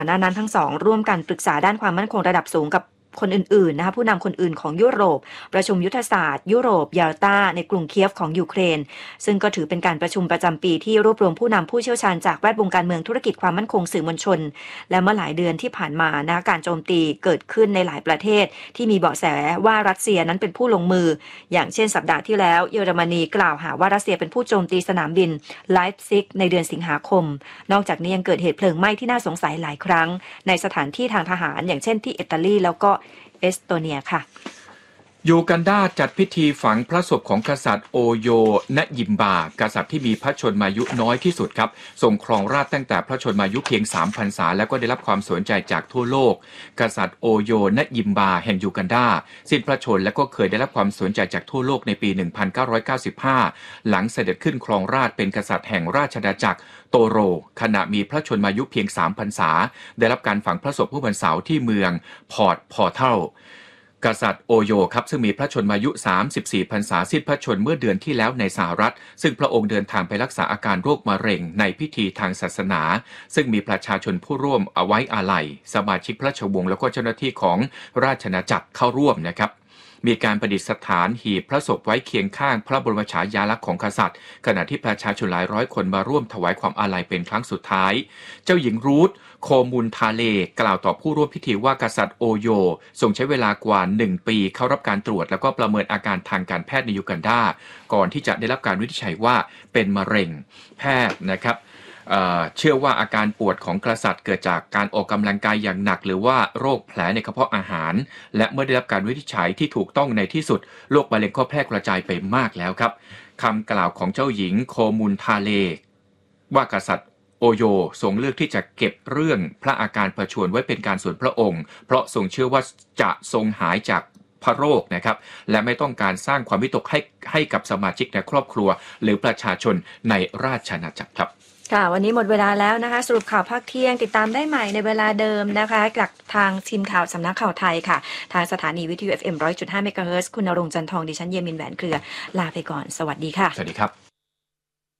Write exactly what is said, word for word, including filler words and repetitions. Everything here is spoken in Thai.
หน้านั้นทั้งสองร่วมกันปรึกษาด้านความมั่นคงระดับสูงกับคนอื่นๆนะคะผู้นำคนอื่นของยุโรปประชุมยุทธศาสตร์ยุโรปยาลตาในกรุงเคียฟของยูเครนซึ่งก็ถือเป็นการประชุมประจำปีที่รวบรวมผู้นำผู้เชี่ยวชาญจากแวดวงการเมืองธุรกิจความมั่นคงสื่อมวลชนและเมื่อหลายเดือนที่ผ่านมานะการโจมตีเกิดขึ้นในหลายประเทศที่มีเบาะแสว่ารัสเซียนั้นเป็นผู้ลงมืออย่างเช่นสัปดาห์ที่แล้วเยอรมนีกล่าวหาว่ารัสเซียเป็นผู้โจมตีสนามบินไลป์ซิกในเดือนสิงหาคมนอกจากนี้ยังเกิดเหตุเพลิงไหม้ที่น่าสงสัยหลายครั้งในสถานที่ทางทหารอย่างเช่นที่อิตาลีแล้วก็เอสโตเนียค่ะยูกันดาจัดพิธีฝังพระศพของกษัตริย์โอโยนยิมบากษัตริย์ที่มีพระชนมายุน้อยที่สุดครับทรงครองราชย์ตั้งแต่พระชนมายุเพียงสามพรรษาแล้วก็ได้รับความสนใจจากทั่วโลกกษัตริย์โอโยนยิมบาแห่งยูกันดาสิ้นพระชนและก็เคยได้รับความสนใจจากทั่วโลกในปีหนึ่งพันเก้าร้อยเก้าสิบห้าหลังเสด็จขึ้นครองราชย์เป็นกษัตริย์แห่งราชอาณาจักรโตโรขณะมีพระชนมายุเพียงสามพรรษาได้รับการฝังพระศพเมื่อวันเสาร์ที่เมืองพอร์ตพอร์ทัลกษัตริย์โอโยครับซึ่งมีพระชนมายุสามสิบสี่พรรษาสิ้นพระชนเมื่อเดือนที่แล้วในสหรัฐซึ่งพระองค์เดินทางไปรักษาอาการโรคมะเร็งในพิธีทางศาสนาซึ่งมีประชาชนผู้ร่วมเอาไว้อาลัยสมาชิกพระราชวงศ์แล้วก็เจ้าหน้าที่ของราชอาณาจักรเข้าร่วมนะครับมีการประดิษฐานหีบพระศพไว้เคียงข้างพระบรมฉายาลักษณ์ของกษัตริย์ขณะที่ประชาชนหลายร้อยคนมาร่วมถวายความอาลัยเป็นครั้งสุดท้ายเจ้าหญิงรูธโคมุนทาเลกล่าวต่อผู้ร่วมพิธีว่ากษัตริย์โอโยทรงใช้เวลากว่าหนึ่งปีเข้ารับการตรวจแล้วก็ประเมินอาการทางการแพทย์ในยูกันดาก่อนที่จะได้รับการวินิจฉัยว่าเป็นมะเร็งแพทย์นะครับเอ่อเชื่อว่าอาการปวดของกษัตริย์เกิดจากการออกกำลังกายอย่างหนักหรือว่าโรคแผลในกระเพาะอาหารและเมื่อได้รับการวินิจฉัยที่ถูกต้องในที่สุดโรคมะเร็งก็แพร่กระจายไปมากแล้วครับคำกล่าวของเจ้าหญิงโคมุนทาเลว่ากษัตริย์โอโยทรงเลือกที่จะเก็บเรื่องพระอาการประชวรไว้เป็นการส่วนพระองค์เพราะทรงเชื่อว่าจะทรงหายจากพระโรคนะครับและไม่ต้องการสร้างความวิตกให้ให้กับสมาชิกในครอบครัวหรือประชาชนในราชอาณาจักรครับค่ะวันนี้หมดเวลาแล้วนะคะสรุปข่าวภาคเที่ยงติดตามได้ใหม่ในเวลาเดิมนะคะจากทางทีมข่าวสำนักข่าวไทยค่ะทางสถานีวิทยุ เอฟ เอ็ม หนึ่งร้อยจุดห้า เมกะเฮิรตซ์คุณณรงค์จันทองดิฉันเยมินแหวนเครือลาไปก่อนสวัสดีค่ะสวัสดีครับ